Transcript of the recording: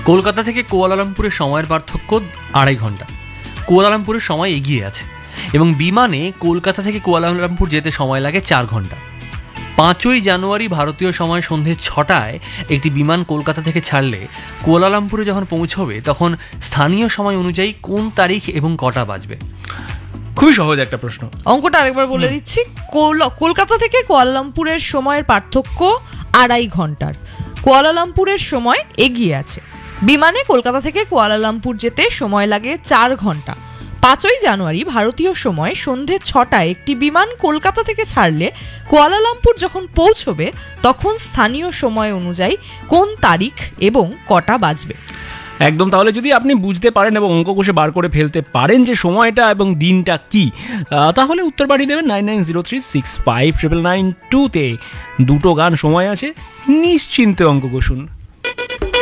কলকাতা থেকে কুয়ালালামপুরের সময়ের পার্থক্য 2.5 ঘন্টা। কুয়ালালামপুরের সময় এগিয়ে আছে এবং বিমানে কলকাতা থেকে কুয়ালালামপুর যেতে সময় লাগে 4 ঘন্টা। 5ই জানুয়ারি ভারতীয় সময় সন্ধে 6টায় একটি বিমান কলকাতা থেকে ছাড়লে কুয়ালালামপুরে যখন পৌঁছবে তখন স্থানীয় সময় অনুযায়ী কোন তারিখ এবং কটা বাজবে? খুবই সহজ একটা প্রশ্ন। অঙ্কটা আরেকবার বলে দিচ্ছি। কলকাতা থেকে কুয়ালালামপুরের সময়ের পার্থক্য 2.5 ঘন্টার। কুয়ালালামপুরের সময় এগিয়ে আছে। বিমানে কলকাতা থেকে কুয়ালালামপুর যেতে সময় লাগে 4 ঘন্টা। 5ই জানুয়ারি ভারতীয় সময় সন্ধে 6টায় একটি বিমান কলকাতা থেকে ছাড়লে কুয়ালালামপুর যখন পৌঁছবে তখন স্থানীয় সময় অনুযায়ী কোন তারিখ এবং কটা বাজবে? একদম। তাহলে যদি আপনি বুঝতে পারেন এবং অঙ্ক কষে বার করে ফেলতে পারেন যে সময়টা এবং দিনটা কি, তাহলে উত্তর পাঠিয়ে দেবেন 9903659992-তে। 2টো গান সময় আছে, নিশ্চিন্তে অঙ্ক কষুন।